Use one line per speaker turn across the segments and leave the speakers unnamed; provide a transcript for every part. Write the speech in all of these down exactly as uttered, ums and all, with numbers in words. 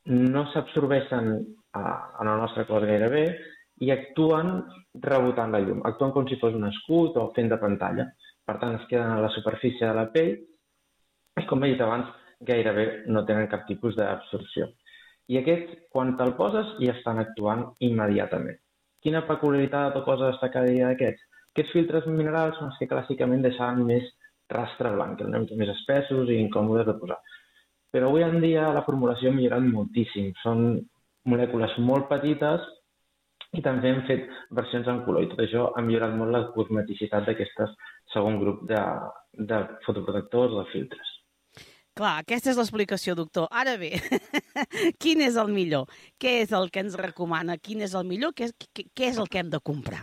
no s'absorbeixen a, a la nostra cos gairebé i actuen rebotant la llum, actuen com si fos un escut o fent de pantalla. Per tant, es queden a la superfície de la pell i, com he dit abans, gairebé no tenen cap tipus d'absorció. I aquests, quan te'l poses, ja estan actuant immediatament. Quina peculiaritat o cosa destacaria d'aquests? Aquests filtres minerals són els que clàssicament deixaven més rastre blanc, eren una mica més espessos i incòmodes de posar. Però avui en dia la formulació ha millorat moltíssim. Són molècules molt petites i també hem fet versions en color. I tot això ha millorat molt la cosmeticitat d'aquest segon grup de, de fotoprotectors o de filtres.
Clar, aquesta és l'explicació, doctor. Ara bé, quin és el millor? Què és el que ens recomana? Quin és el millor? Què és, què, què és el que hem de comprar?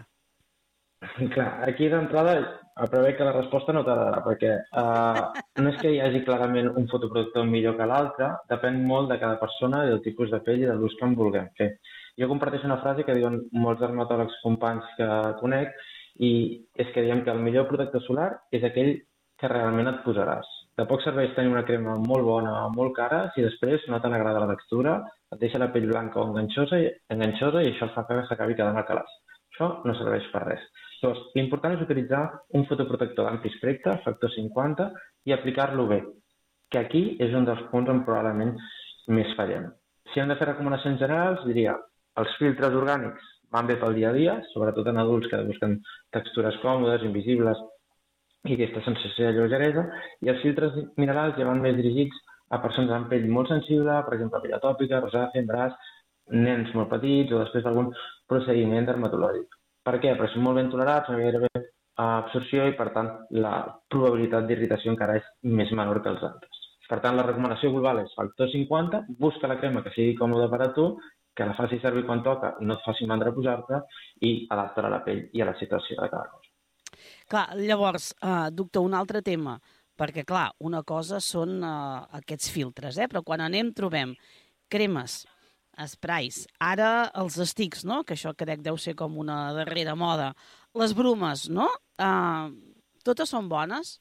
Clar, aquí d'entrada preveu que la resposta no t'agradarà, perquè uh, no és que hi hagi clarament un fotoprotector millor que l'altre, depèn molt de cada persona i del tipus de pell i de l'ús que en vulguem fer. Jo comparteixo una frase que diuen molts dermatòlegs companys que conec i és que diem que el millor protector solar és aquell que realment et posaràs. De poc serveix tenir una crema molt bona o molt cara si després no te n'agrada la textura, et deixa la pell blanca o enganxosa, enganxosa i això fa que s'acabi quedant al calaix. Això no serveix per res. Llavors, l'important és utilitzar un fotoprotector d'ampli espectre, factor cinquanta, i aplicar-lo bé, que aquí és un dels punts on probablement més fallem. Si hem de fer recomanacions generals, diria els filtres orgànics van bé pel dia a dia, sobretot en adults que busquen textures còmodes, invisibles, i aquesta sensació de lleugeresa, i els filtres minerals ja van més dirigits a persones amb pell molt sensible, per exemple, pell atòpica, rosàcea, embaràs, nens molt petits o després d'algun procediment dermatològic. Per què? Perquè són molt ben tolerats, no hi ha gairebé absorció i, per tant, la probabilitat d'irritació encara és més menor que els altres. Per tant, la recomanació global és factor cinquanta, busca la crema que sigui còmoda per a tu, que la faci servir quan toca, no et faci mandra posar-te i adaptar a la pell i a la situació de cada cosa.
Clar, llavors, eh, doctor, un altre tema, perquè, clar, una cosa són eh, aquests filtres, eh? Però quan anem trobem cremes, sprays, ara els sticks, no? Que això crec deu ser com una darrera moda. Les brumes, no? Eh, totes són bones?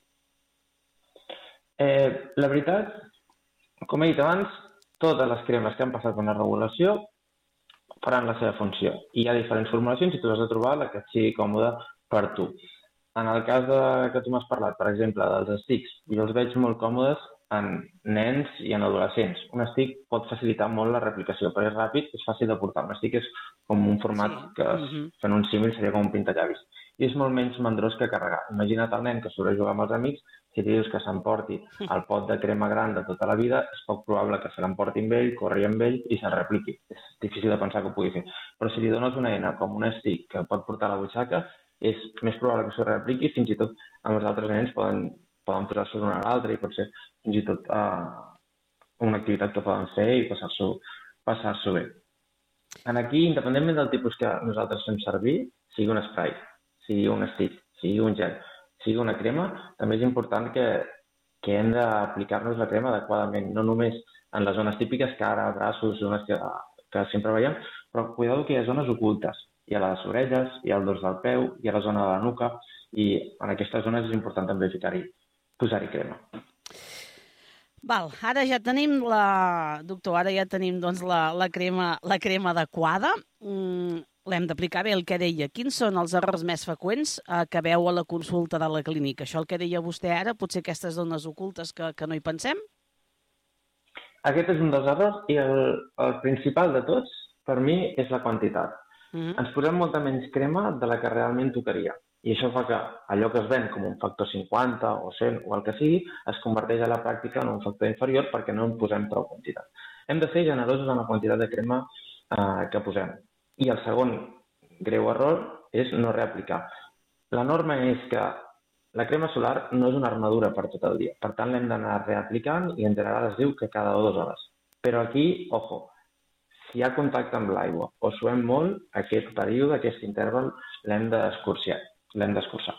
Eh, la veritat, com he dit abans, totes les cremes que han passat per una regulació faran la seva funció. I hi ha diferents formulacions i tu has de trobar la que et sigui còmoda per tu. En el cas de, que tu m'has parlat, per exemple, dels sticks, jo els veig molt còmodes en nens i en adolescents. Un stick pot facilitar molt la replicació, però és ràpid, és fàcil de portar. Un stick és com un format sí. que, uh-huh. fent un símil, seria com un pintallavis. I és molt menys mandrós que carregar. Imagina't el nen que surt a jugar amb els amics, si dius que s'emporti el pot de crema gran de tota la vida, és poc probable que se l'emporti amb ell, corri amb ell i se'l repliqui. És difícil de pensar que ho pugui fer. Però si li dones una eina com un stick que pot portar a la butxaca, és més probable que s'ho repliqui, fins i tot amb els altres nens poden, poden posar-se l'un a l'altre i pot ser fins i tot uh, una activitat que poden fer i passar-s'ho passar-s'ho bé. En aquí, independentment del tipus que nosaltres fem servir, sigui un spray, sigui un stick, sigui un gel, sigui una crema, també és important que, que hem d'aplicar-nos la crema adequadament, no només en les zones típiques, cara, braços, zones que, que sempre veiem, però cuidado que hi ha zones ocultes. Hi ha les orelles, hi ha el dors del peu, hi ha la zona de la nuca i en aquestes zones és important també ficar-hi, posar-hi crema.
Val, ara ja tenim la... Doctor, ara ja tenim doncs, la, la, crema, la crema adequada. Mm, l'hem d'aplicar bé el que deia. Quins són els errors més freqüents eh, que veu a la consulta de la clínica? Això el que deia vostè ara, potser aquestes zones ocultes que, que no hi pensem?
Aquest és un dels errors i el, el principal de tots, per mi, és la quantitat. Mm-hmm. Ens posem molta menys crema de la que realment tocaria. I això fa que allò que es ven com un factor cinquanta o cent o el que sigui es converteix a la pràctica en un factor inferior perquè no en posem prou quantitat. Hem de ser generosos en la quantitat de crema eh, que posem. I el segon greu error és no reaplicar. La norma és que la crema solar no és una armadura per tot el dia. Per tant, l'hem d'anar reaplicant i en general es diu que cada dues hores. Però aquí, ojo, si hi ha contacte amb l'aigua o suem molt, aquest període, aquest interval, l'hem d'escurçar. l'hem d'escurçar.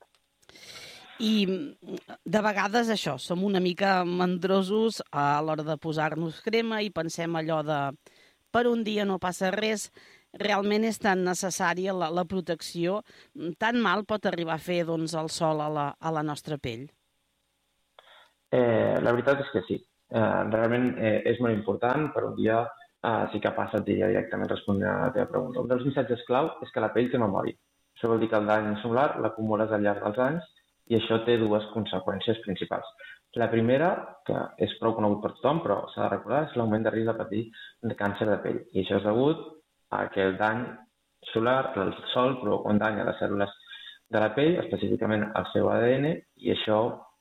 I de vegades això, som una mica mandrosos a l'hora de posar-nos crema i pensem allò de per un dia no passa res, realment és tan necessària la, la protecció, tan mal pot arribar a fer doncs, el sol a la, a la nostra pell?
Eh, la veritat és que sí. Eh, realment eh, és molt important, per un dia eh, sí que passa, et diria directament respondent a la teva pregunta. Un dels missatges clau és que la pell té memòria. Això vol dir que el dany solar l'acumules al llarg dels anys i això té dues conseqüències principals. La primera, que és prou conegut per tothom, però s'ha de recordar, és l'augment de risc de patir de càncer de pell. I això és degut a que el dany solar, el sol, provoca un dany a les cèl·lules de la pell, específicament al seu A D N, i això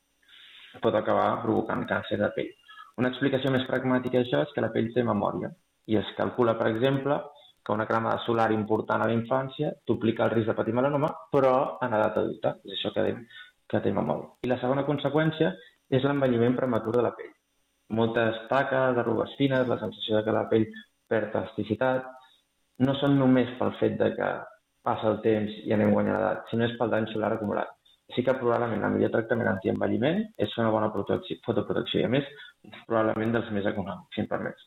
pot acabar provocant càncer de pell. Una explicació més pragmàtica d'això és que la pell té memòria i es calcula, per exemple, que una cremada solar important a la infància duplica el risc de patir melanoma, però en edat adulta. És això que, que té memòria. I la segona conseqüència és l'envelliment prematur de la pell. Moltes taques, arrugues fines, la sensació de que la pell perd elasticitat, no són només pel fet de que passa el temps i anem guanyant l'edat, sinó és pel dany solar acumulat. Així que probablement el millor tractament antienvelliment és fer una bona fotoprotecció i, a més, probablement dels més econòmics, si em permets.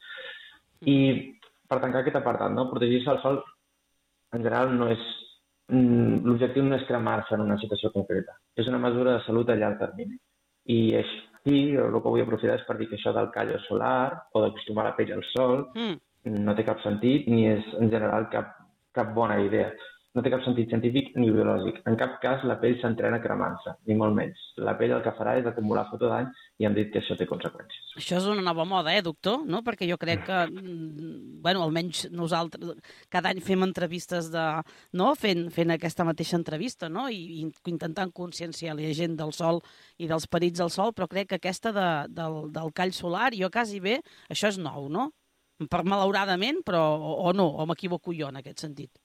I per tancar aquest apartat, no? Protegir-se al sol, en general, no és... L'objectiu no és cremar-se en una situació concreta. És una mesura de salut a llarg termini. I així, el que vull aprofitar és per dir que això del callo solar o d'acostumar la pell al sol mm. no té cap sentit ni és, en general, cap, cap bona idea. No té cap sentit científic ni biològic. En cap cas la pell s'entrena cremant-se, ni molt menys. La pell el que farà és acumular fotodany i hem dit que això té conseqüències.
Això és una nova moda, eh, doctor? No? Perquè jo crec que, bueno, almenys nosaltres cada any fem entrevistes de... no? Fent, fent aquesta mateixa entrevista, no? I, i intentant conscienciar la gent del sol i dels perills del sol, però crec que aquesta de, del, del call solar, jo quasi bé, això és nou, no? Per malauradament, però o, o no, o m'equivoco jo en aquest sentit.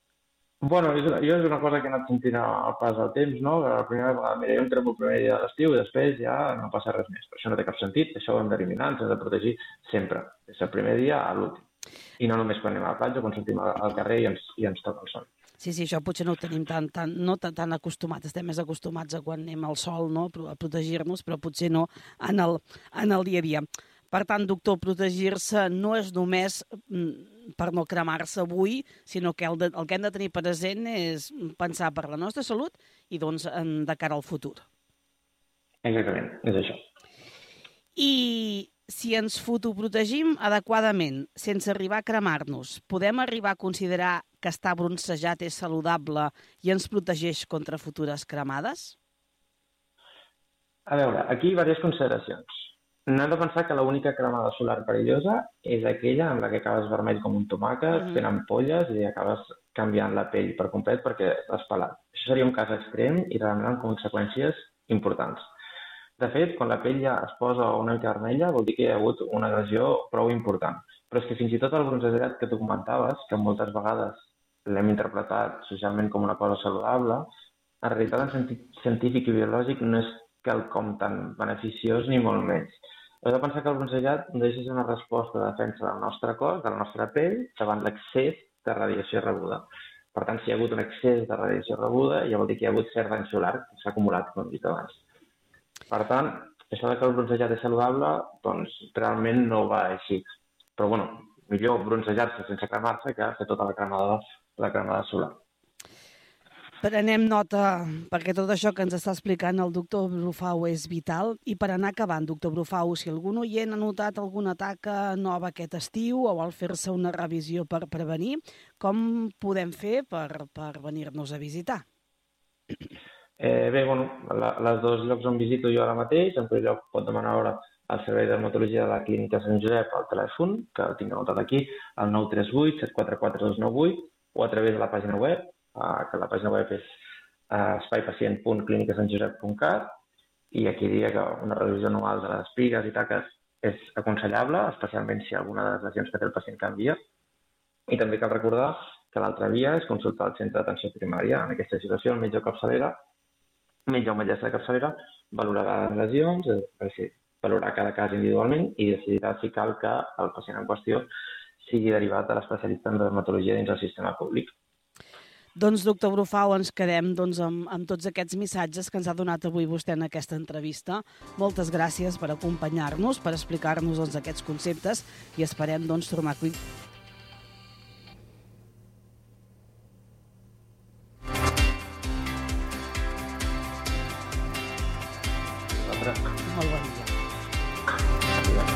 Bueno, és una, jo és una cosa que he anat sentint al pas del temps, no? La primera vegada, mira, jo em cremo el primer dia de l'estiu i després ja no passa res més. Però això no té cap sentit, això ho hem d'eliminar, ens hem de protegir sempre, des del primer dia a l'últim. I no només quan anem a la platja, quan sortim al carrer i ens, i ens toca el sol.
Sí, sí, això potser no ho tenim tan, tan, no tan, tan acostumats, estem més acostumats a quan anem al sol, no? A protegir-nos, però potser no en el, en el dia a dia. Per tant, doctor, protegir-se no és només per no cremar-se avui, sinó que el, de, el que hem de tenir present és pensar per la nostra salut i, doncs, de cara al futur.
Exactament, és això.
I si ens fotoprotegim adequadament, sense arribar a cremar-nos, podem arribar a considerar que estar bronzejat és saludable i ens protegeix contra futures cremades?
A veure, aquí hi ha diverses consideracions. No hem de pensar que l'única cremada solar perillosa és aquella en la que acabes vermell com un tomàquet, mm-hmm. fent ampolles i acabes canviant la pell per complet perquè l'has pelat. Això seria un cas extrem i realment amb conseqüències importants. De fet, quan la pell ja es posa una mica vermella vol dir que hi ha hagut una agressió prou important. Però és que fins i tot el bronzejat que tu comentaves, que moltes vegades l'hem interpretat socialment com una cosa saludable, en realitat en sentit científic i biològic no és quelcom tan beneficiós ni molt menys. Heu de pensar que el bronzejat no deixa de ser una resposta de defensa del nostre cos, de la nostra pell, davant l'excés de radiació rebuda. Per tant, si hi ha hagut un excés de radiació rebuda, ja vol dir que hi ha hagut cert dany solar que s'ha acumulat, com hem dit abans. Per tant, això de que el bronzejat és saludable, doncs realment no va així. Però, bueno, millor bronzejar-se sense cremar-se que fer tota la cremada, la cremada solar.
Prenem nota, perquè tot això que ens està explicant el doctor Brufau és vital. I per anar acabant, doctor Brufau, si algun oient ha notat alguna taca nova aquest estiu o vol fer-se una revisió per prevenir, com podem fer per, per venir-nos a visitar?
Eh, bé, bueno, la, les dos llocs on visito jo ara mateix, en primer lloc pot demanar hora al Servei de Dermatologia de la Clínica Sant Josep al telèfon, que el tinc anotat aquí, al nou tres vuit set quatre quatre dos nou vuit, o a través de la pàgina web, que la pàgina web és espai-pacient punt clínica sant josep punt cat, i aquí diria que una revisió anual de les pigues i taques és aconsellable, especialment si alguna de les lesions que té el pacient canvia. I també cal recordar que l'altra via és consultar el centre d'atenció primària. En aquesta situació, el metge capçalera, metge o metgessa de capçalera, valorarà les lesions, és dir, valorarà cada cas individualment i decidirà si cal que el pacient en qüestió sigui derivat a l'especialista en dermatologia dins el sistema públic.
Doncs, doctor Brufau, ens quedem doncs, amb, amb tots aquests missatges que ens ha donat avui vostè en aquesta entrevista. Moltes gràcies per acompanyar-nos, per explicar-nos doncs, aquests conceptes i esperem doncs, tornar a... Molt bon dia.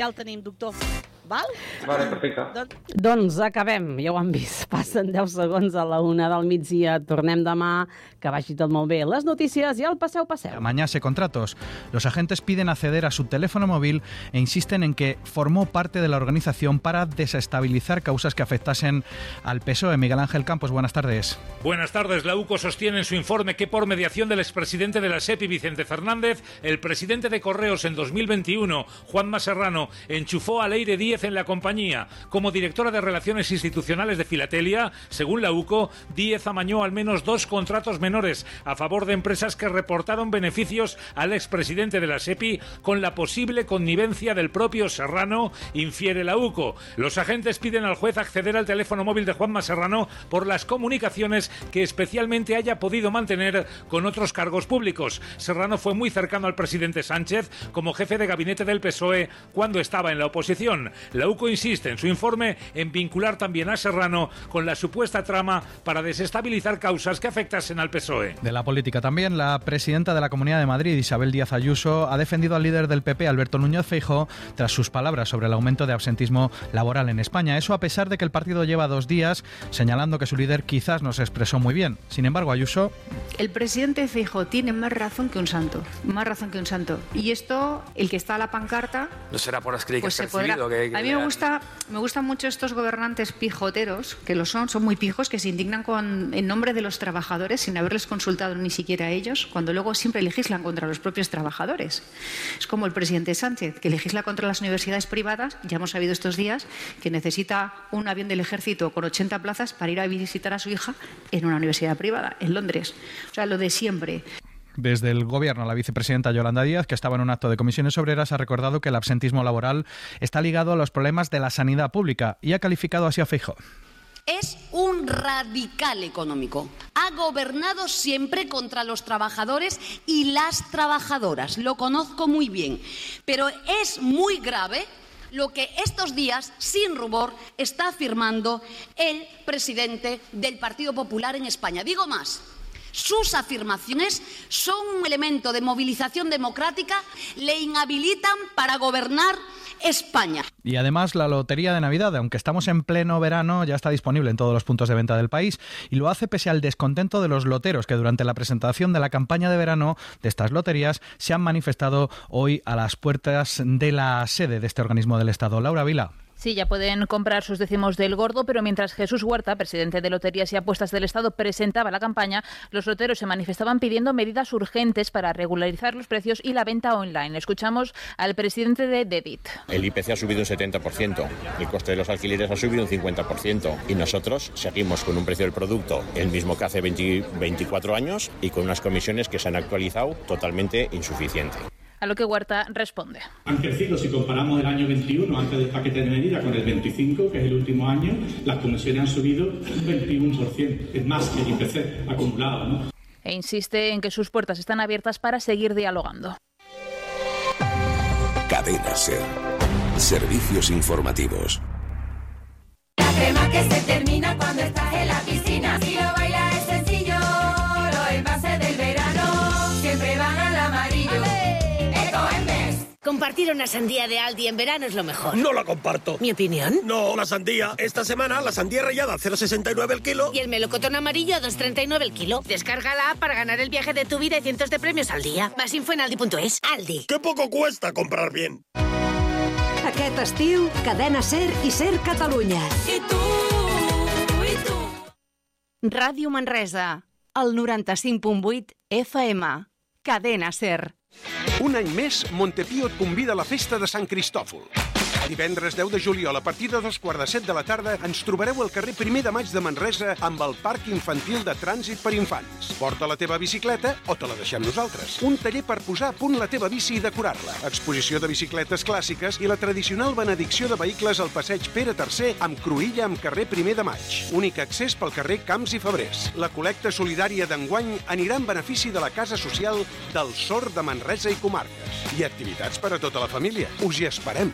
el tenim, doctor. Val?
Vale, perfecte.
Don... Doncs acabem, ja ho han vist. Passen deu segons a la una del migdia. Tornem demà, que vagi tot molt bé. Les notícies i el passeu, passeu.
Amañarse contratos. Los agentes piden acceder a su teléfono móvil e insisten en que formó parte de la organización para desestabilizar causas que afectasen al P S O E. Miguel Ángel Campos, buenas tardes.
Buenas tardes. La UCO sostiene en su informe que por mediación del expresidente de la SEPI, Vicente Fernández, el presidente de Correos en dos mil veintiuno, Juanma Serrano, enchufó a Leire Díez en la compañía. Como directora de Relaciones Institucionales de Filatelia, según la UCO, Díez amañó al menos dos contratos menores a favor de empresas que reportaron beneficios al expresidente de la SEPI con la posible connivencia del propio Serrano, infiere la UCO. Los agentes piden al juez acceder al teléfono móvil de Juanma Serrano por las comunicaciones que especialmente haya podido mantener con otros cargos públicos. Serrano fue muy cercano al presidente Sánchez como jefe de gabinete del P S O E cuando estaba en la oposición. La UCO insiste en su informe en vincular también a Serrano con la supuesta trama para desestabilizar causas que afectasen al P S O E.
De la política también, la presidenta de la Comunidad de Madrid, Isabel Díaz Ayuso, ha defendido al líder del P P, Alberto Núñez Feijóo, tras sus palabras sobre el aumento de absentismo laboral en España. Eso a pesar de que el partido lleva dos días señalando que su líder quizás no se expresó muy bien. Sin embargo, Ayuso...
El presidente Feijóo tiene más razón que un santo, más razón que un santo. Y esto, el que está a la pancarta...
No será por las críticas
pues
que ha recibido. Que, que
a mí me gusta, me gustan mucho estos gobernantes pijoteros, que lo son, son muy pijos, que se indignan con, en nombre de los trabajadores sin haberles consultado ni siquiera a ellos, cuando luego siempre legislan contra los propios trabajadores. Es como el presidente Sánchez, que legisla contra las universidades privadas. Ya hemos sabido estos días que necesita un avión del ejército con ochenta plazas para ir a visitar a su hija en una universidad privada, en Londres. O sea, lo de siempre.
Desde el Gobierno, la vicepresidenta Yolanda Díaz, que estaba en un acto de comisiones obreras, ha recordado que el absentismo laboral está ligado a los problemas de la sanidad pública y ha calificado así a Feijóo.
Es un radical económico. Ha gobernado siempre contra los trabajadores y las trabajadoras. Lo conozco muy bien. Pero es muy grave lo que estos días, sin rubor, está afirmando el presidente del Partido Popular en España. Digo más. Sus afirmaciones son un elemento de movilización democrática, le inhabilitan para gobernar España.
Y además la Lotería de Navidad, aunque estamos en pleno verano, ya está disponible en todos los puntos de venta del país y lo hace pese al descontento de los loteros que durante la presentación de la campaña de verano de estas loterías se han manifestado hoy a las puertas de la sede de este organismo del Estado. Laura Vila.
Sí, ya pueden comprar sus décimos del gordo, pero mientras Jesús Huerta, presidente de Loterías y Apuestas del Estado, presentaba la campaña, los loteros se manifestaban pidiendo medidas urgentes para regularizar los precios y la venta online. Escuchamos al presidente de Dedit.
El I P C ha subido un setenta por ciento, el coste de los alquileres ha subido un cincuenta por ciento y nosotros seguimos con un precio del producto el mismo que hace veinte, veinticuatro años y con unas comisiones que se han actualizado totalmente insuficientes.
A lo que Huerta responde.
Han crecido, si comparamos el año veintiuno, antes del paquete de medidas, con el veinticinco, que es el último año, las comisiones han subido un veintiuno por ciento. Es más que el I P C acumulado, ¿no?
E insiste en que sus puertas están abiertas para seguir dialogando.
Cadena SER. Servicios informativos.
La crema que se termina cuando estás en la piscina. Si lo bailas es sencillo, los envases del verano siempre van al amarillo.
Compartir una sandía de Aldi en verano es lo mejor.
No la comparto.
¿Mi opinión?
No, la sandía. Esta semana la sandía rallada a cero coma sesenta y nueve el kilo.
Y el melocotón amarillo a dos coma treinta y nueve el kilo. Descárgala para ganar el viaje de tu vida y cientos de premios al día. Más info en aldi punto es. Aldi.
¡Qué poco cuesta comprar bien!
Aquest estiu, Cadena SER i SER Catalunya.
I tu, i tu.
Ràdio Manresa, el noranta-cinc punt vuit F M. Cadena SER.
Un any més, Montepío et convida a la festa de Sant Cristòfol. Divendres deu de juliol, a partir de dos quarts de set de la tarda, ens trobareu al carrer Primer de Maig de Manresa amb el Parc Infantil de Trànsit per Infants. Porta la teva bicicleta o te la deixem nosaltres. Un taller per posar a punt la teva bici i decorar-la. Exposició de bicicletes clàssiques i la tradicional benedicció de vehicles al passeig Pere tercer amb cruïlla amb carrer Primer de Maig. Únic accés pel carrer Camps i Febrers. La col·lecta solidària d'enguany anirà en benefici de la Casa Social del Sord de Manresa i comarques. I activitats per a tota la família. Us hi esperem.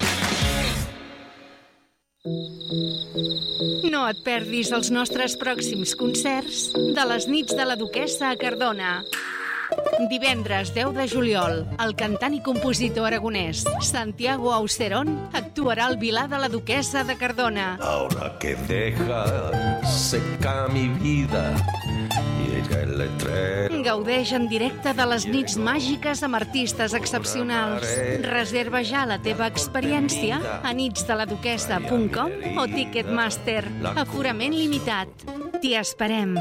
No et perdis els nostres pròxims concerts de les nits de la Duquessa a Cardona. Divendres deu de juliol, el cantant i compositor aragonès Santiago Aucerón actuarà al Vilar de la Duquesa de Cardona.
Ahora que deja seca mi vida, llega el tren.
Gaudeix en directe de les nits màgiques amb artistes excepcionals. Reserva ja la teva experiència a nitsdeladuquesa punt com o Ticketmaster. Aforament limitat. T'hi esperem.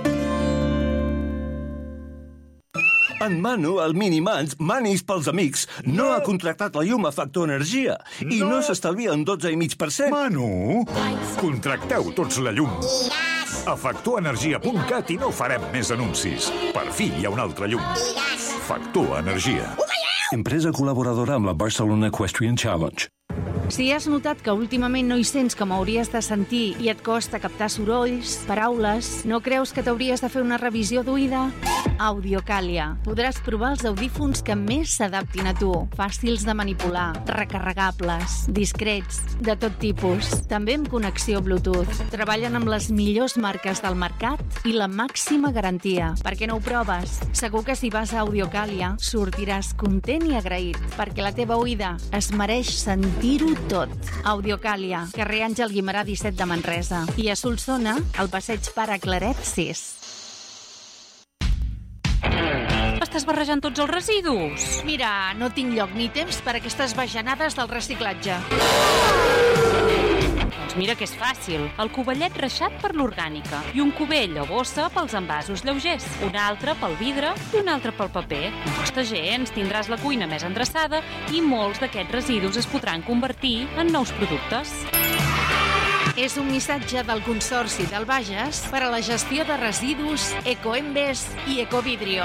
En Manu, el Minimans, Manis pels amics, no, no ha contractat la llum a Factor Energia i no, no s'estalvia un dotze coma cinc per cent.
Manu, contracteu tots la llum. A factor energia punt cat i no farem més anuncis. Per fi hi ha una altra llum. Factor Energia.
Empresa col·laboradora amb la Barcelona Equestrian Challenge.
Si has notat que últimament no hi sents com hauries de sentir i et costa captar sorolls, paraules, no creus que t'hauries de fer una revisió d'oïda? Audiocàlia. Podràs provar els audífons que més s'adaptin a tu. Fàcils de manipular, recarregables, discrets, de tot tipus. També amb connexió Bluetooth. Treballen amb les millors marques del mercat i la màxima garantia. Per què no ho proves? Segur que si vas a Audiocàlia sortiràs content i agraït, perquè la teva oïda es mereix sentir-ho tot. Audiocàlia, carrer Àngel Guimerà disset de Manresa. I a Solsona, al passeig Pare Claret sis.
Estàs barrejant tots els residus?
Mira, no tinc lloc ni temps per a aquestes bajanades del reciclatge.
Doncs mira que és fàcil. El covellet reixat per l'orgànica i un cubell o bossa pels envasos lleugers, un altre pel vidre i un altre pel paper. No costa gens, tindràs la cuina més endreçada i molts d'aquests residus es podran convertir en nous productes.
És un missatge del Consorci del Bages per a la gestió de residus Ecoembes i Ecovidrio.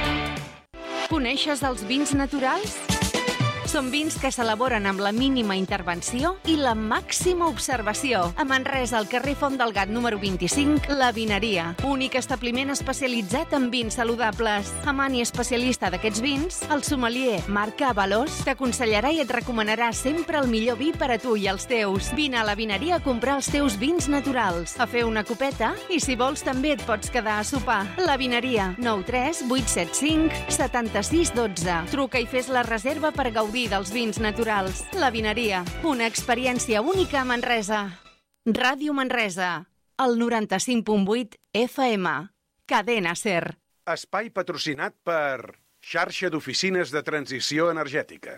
Coneixes els vins naturals? Són vins que s'elaboren amb la mínima intervenció i la màxima observació. A Manresa, al carrer Font del Gat número vint-i-cinc, La Vineria. Únic establiment especialitzat en vins saludables. Amant i especialista d'aquests vins, el sommelier Marc Avalos t'aconsellarà i et recomanarà sempre el millor vi per a tu i els teus. Vine a La Vineria a comprar els teus vins naturals, a fer una copeta i, si vols, també et pots quedar a sopar. La Vineria, nou tres vuit set cinc set sis un dos. Truca i fes la reserva per gaudir dels vins naturals. La Vineria, una experiència única a Manresa. Ràdio Manresa, el noranta-cinc punt vuit F M. Cadena Ser.
Espai patrocinat per Xarxa d'Oficines de Transició Energètica.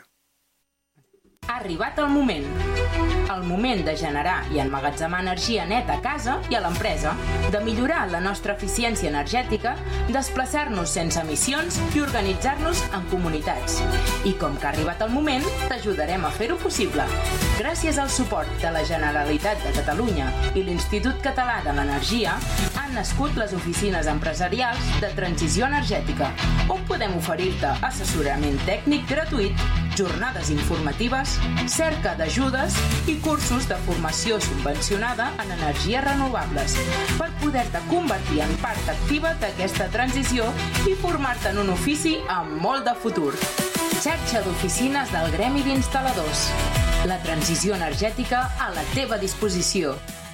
Ha arribat el moment. El moment de generar i emmagatzemar energia neta a casa i a l'empresa, de millorar la nostra eficiència energètica, desplaçar-nos sense emissions i organitzar-nos en comunitats. I com que ha arribat el moment, t'ajudarem a fer-ho possible. Gràcies al suport de la Generalitat de Catalunya i l'Institut Català de l'Energia, han nascut les oficines empresarials de transició energètica, on podem oferir-te assessorament tècnic gratuït, jornades informatives, cerca d'ajudes i cursos de formació subvencionada en energies renovables per poder-te convertir en part activa d'aquesta transició i formar-te en un ofici amb molt de futur. Xarxa d'oficines del Gremi d'Instal·ladors. La transició energètica a la teva disposició.